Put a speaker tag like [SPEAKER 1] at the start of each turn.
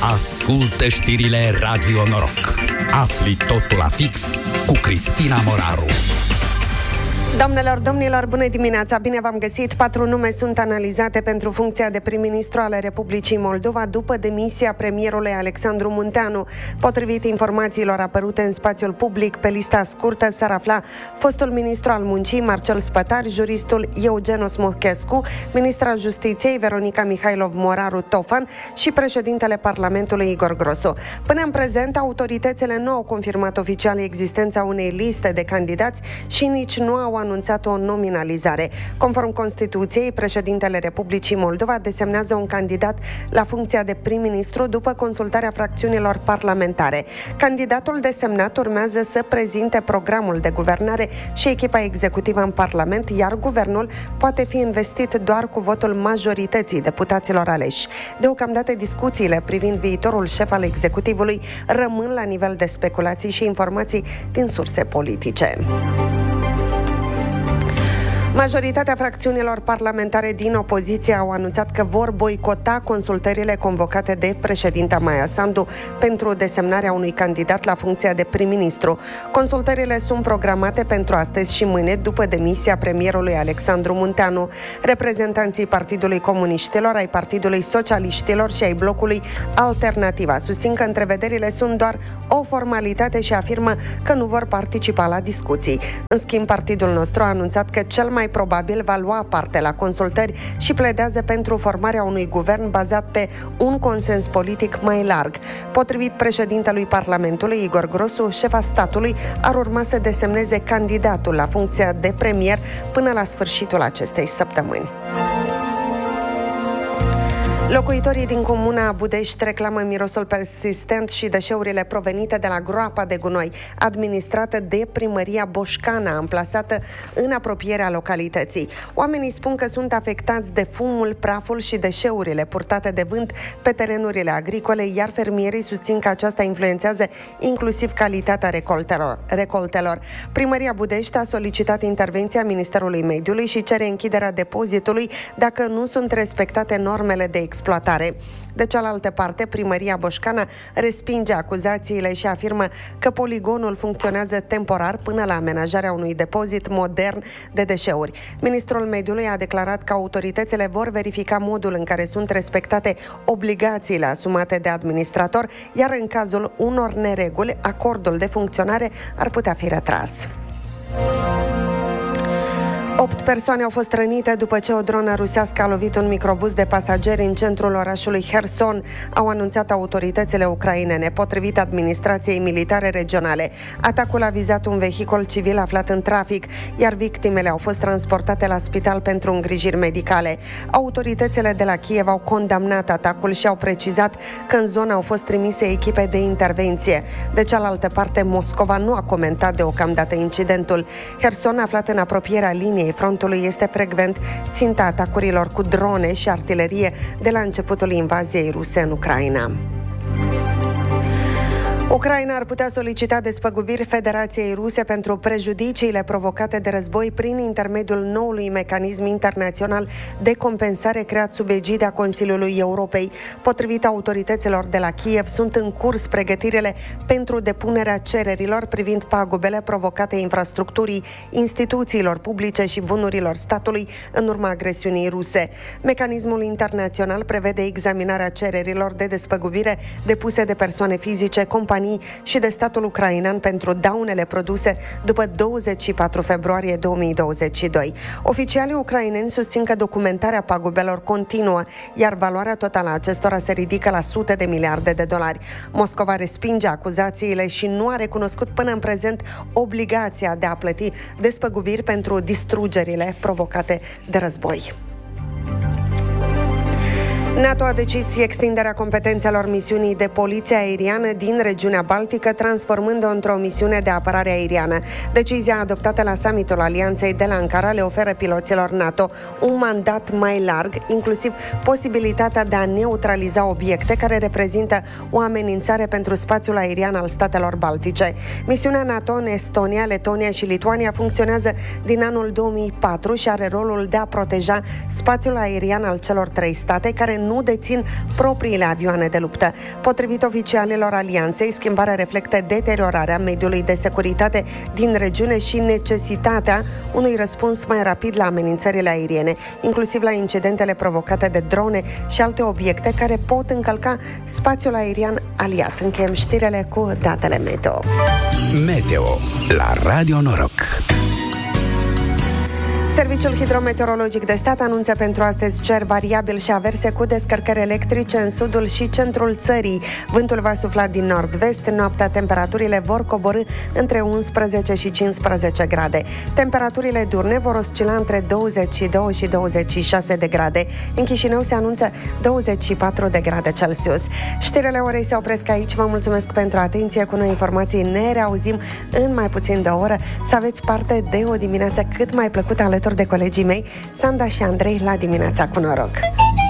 [SPEAKER 1] Ascultă știrile Radio Noroc. Afli totul la fix cu Cristina Moraru.
[SPEAKER 2] Doamnelor, domnilor, bună dimineața! Bine v-am găsit! 4 nume sunt analizate pentru funcția de prim-ministru ale Republicii Moldova după demisia premierului Alexandru Munteanu. Potrivit informațiilor apărute în spațiul public, pe lista scurtă s-ar afla fostul ministru al muncii Marcel Spătar, juristul Eugenos Mochescu, ministra Justiției Veronica Mihailov Moraru-Tofan și președintele Parlamentului Igor Grosu. Până în prezent, autoritățile nu au confirmat oficial existența unei liste de candidați și nici nu au anunțat o nominalizare. Conform Constituției, președintele Republicii Moldova desemnează un candidat la funcția de prim-ministru după consultarea fracțiunilor parlamentare. Candidatul desemnat urmează să prezinte programul de guvernare și echipa executivă în Parlament, iar guvernul poate fi investit doar cu votul majorității deputaților aleși. Deocamdată, discuțiile privind viitorul șef al executivului rămân la nivel de speculații și informații din surse politice. Majoritatea fracțiunilor parlamentare din opoziție au anunțat că vor boicota consultările convocate de președinta Maia Sandu pentru desemnarea unui candidat la funcția de prim-ministru. Consultările sunt programate pentru astăzi și mâine, după demisia premierului Alexandru Munteanu. Reprezentanții Partidului Comuniștilor, ai Partidului Socialiștilor și ai blocului Alternativa susțin că întrevederile sunt doar o formalitate și afirmă că nu vor participa la discuții. În schimb, partidul nostru a anunțat că cel mai probabil va lua parte la consultări și pledează pentru formarea unui guvern bazat pe un consens politic mai larg. Potrivit președintelui Parlamentului, Igor Grosu, șefa statului ar urma să desemneze candidatul la funcția de premier până la sfârșitul acestei săptămâni. Locuitorii din comuna Budești reclamă mirosul persistent și deșeurile provenite de la groapa de gunoi administrată de primăria Boșcana, amplasată în apropierea localității. Oamenii spun că sunt afectați de fumul, praful și deșeurile purtate de vânt pe terenurile agricole, iar fermierii susțin că aceasta influențează inclusiv calitatea recoltelor. Primăria Budești a solicitat intervenția Ministerului Mediului și cere închiderea depozitului dacă nu sunt respectate normele de exploatare. De cealaltă parte, primăria Boșcana respinge acuzațiile și afirmă că poligonul funcționează temporar până la amenajarea unui depozit modern de deșeuri. Ministrul Mediului a declarat că autoritățile vor verifica modul în care sunt respectate obligațiile asumate de administrator, iar în cazul unor nereguli, acordul de funcționare ar putea fi retras. 8 persoane au fost rănite după ce o dronă rusească a lovit un microbuz de pasageri în centrul orașului Herson, au anunțat autoritățile ucrainene, potrivit administrației militare regionale. Atacul a vizat un vehicul civil aflat în trafic, iar victimele au fost transportate la spital pentru îngrijiri medicale. Autoritățile de la Kiev au condamnat atacul și au precizat că în zonă au fost trimise echipe de intervenție. De cealaltă parte, Moscova nu a comentat deocamdată incidentul. Herson, aflat în apropierea liniei frontului, este frecvent ținta atacurilor cu drone și artilerie de la începutul invaziei ruse în Ucraina. Ucraina ar putea solicita despăgubiri Federației Ruse pentru prejudiciile provocate de război prin intermediul noului mecanism internațional de compensare creat sub egida Consiliului Europei. Potrivit autorităților de la Kiev, sunt în curs pregătirile pentru depunerea cererilor privind pagubele provocate infrastructurii, instituțiilor publice și bunurilor statului în urma agresiunii ruse. Mecanismul internațional prevede examinarea cererilor de despăgubire depuse de persoane fizice, companii și de statul ucrainean pentru daunele produse după 24 februarie 2022. Oficialii ucraineni susțin că documentarea pagubelor continuă, iar valoarea totală a acestora se ridică la sute de miliarde de dolari. Moscova respinge acuzațiile și nu a recunoscut până în prezent obligația de a plăti despăgubiri pentru distrugerile provocate de război. NATO a decis extinderea competențelor misiunii de poliție aeriană din regiunea Baltică, transformând-o într-o misiune de apărare aeriană. Decizia adoptată la summitul Alianței de la Ankara le oferă piloților NATO un mandat mai larg, inclusiv posibilitatea de a neutraliza obiecte care reprezintă o amenințare pentru spațiul aerian al statelor baltice. Misiunea NATO în Estonia, Letonia și Lituania funcționează din anul 2004 și are rolul de a proteja spațiul aerian al celor trei state care nu dețin propriile avioane de luptă. Potrivit oficialilor alianței, schimbarea reflectă deteriorarea mediului de securitate din regiune și necesitatea unui răspuns mai rapid la amenințările aeriene, inclusiv la incidentele provocate de drone și alte obiecte care pot încălca spațiul aerian aliat. Încheiem știrile cu datele meteo.
[SPEAKER 1] Meteo la Radio Noroc.
[SPEAKER 2] Serviciul Hidrometeorologic de Stat anunță pentru astăzi cer variabil și averse cu descărcări electrice în sudul și centrul țării. Vântul va sufla din nord-vest, noaptea temperaturile vor coborî între 11 și 15 grade. Temperaturile diurne vor oscila între 22 și 26 de grade. În Chișinău se anunță 24 de grade Celsius. Știrile orei se opresc aici. Vă mulțumesc pentru atenție. Cu noi informații ne reauzim în mai puțin de o oră. Să aveți parte de o dimineață cât mai plăcută alături de colegii mei, Sanda și Andrei, la Dimineața cu Noroc.